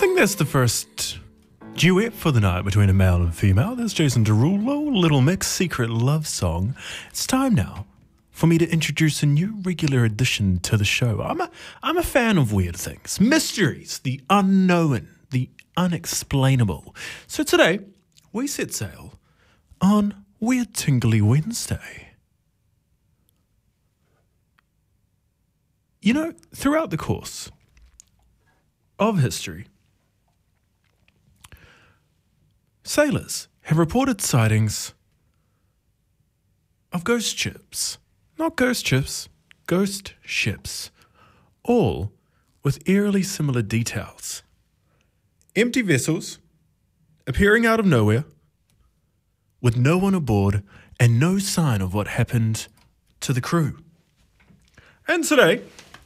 think that's the first duet for the night between a male and female. That's Jason Derulo, Little Mix, Secret Love Song. It's time now for me to introduce a new regular addition to the show. I'm a fan of weird things, mysteries, the unknown, the unexplainable. So today, we set sail on Weird Tingly Wednesday. You know, throughout the course of history, sailors have reported sightings of ghost ships. Not ghost ships, ghost ships. All with eerily similar details. Empty vessels appearing out of nowhere with no one aboard and no sign of what happened to the crew. And today,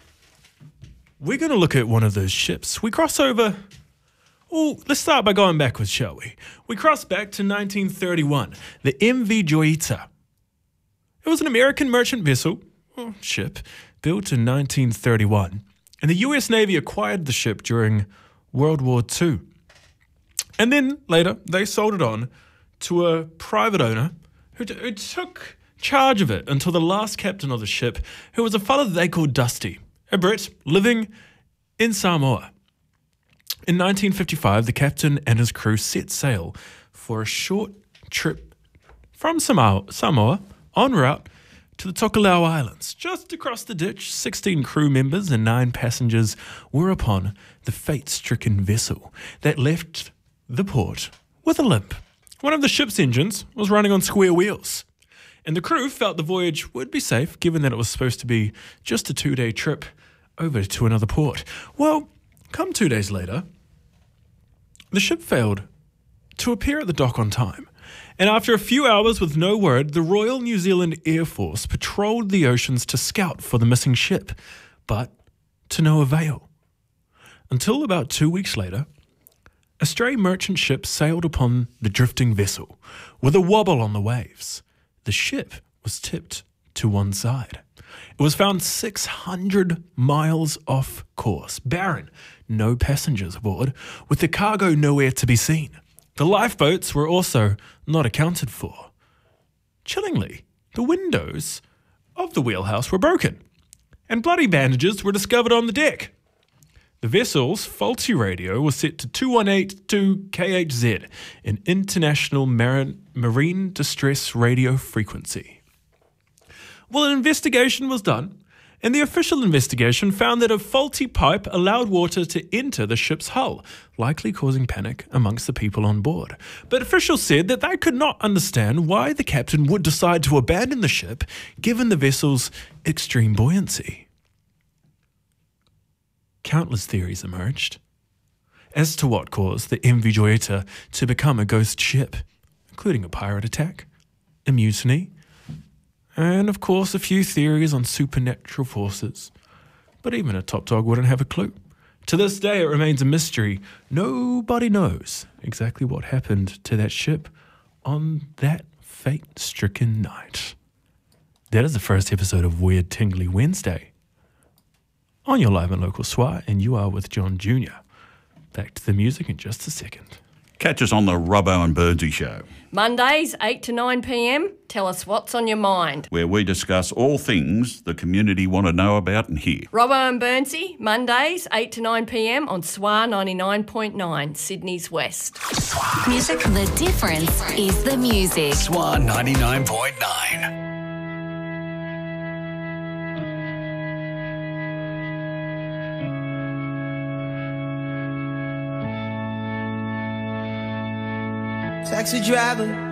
we're going to look at one of those ships. We cross over. Oh, let's start by going backwards, shall we? We cross back to 1931, the MV Joyita. It was an American merchant vessel, or ship, built in 1931, and the US Navy acquired the ship during World War II. And then, later, they sold it on to a private owner who took charge of it until the last captain of the ship, who was a fellow that they called Dusty, a Brit living in Samoa. In 1955, the captain and his crew set sail for a short trip from Samoa en route to the Tokelau Islands. Just across the ditch, 16 crew members and 9 passengers were upon the fate-stricken vessel that left the port with a limp. One of the ship's engines was running on square wheels, and the crew felt the voyage would be safe given that it was supposed to be just a 2-day trip over to another port. Well, come 2 days later, the ship failed to appear at the dock on time, and after a few hours with no word, the Royal New Zealand Air Force patrolled the oceans to scout for the missing ship, but to no avail. Until about 2 weeks later, a stray merchant ship sailed upon the drifting vessel with a wobble on the waves. The ship was tipped to one side. It was found 600 miles off course, barren, no passengers aboard, with the cargo nowhere to be seen. The lifeboats were also not accounted for. Chillingly, the windows of the wheelhouse were broken, and bloody bandages were discovered on the deck. The vessel's faulty radio was set to 2182 KHZ, an international marine distress radio frequency. Well, an investigation was done, and the official investigation found that a faulty pipe allowed water to enter the ship's hull, likely causing panic amongst the people on board. But officials said that they could not understand why the captain would decide to abandon the ship given the vessel's extreme buoyancy. Countless theories emerged as to what caused the MV Joyita to become a ghost ship, including a pirate attack, a mutiny, and of course a few theories on supernatural forces. But even a top dog wouldn't have a clue. To this day it remains a mystery. Nobody knows exactly what happened to that ship on that fate-stricken night. That is the first episode of Weird Tingly Wednesday on your live and local SWA, and you are with John Jr. Back to the music in just a second. Catch us on the Robbo and Birdsey Show. Mondays, 8 to 9 p.m. Tell us what's on your mind. Where we discuss all things the community want to know about and hear. Robbo and Burnsy, Mondays, 8 to 9 p.m. on SWA 99.9, Sydney's West. Music. The difference is the music. SWA 99.9. Taxi driver,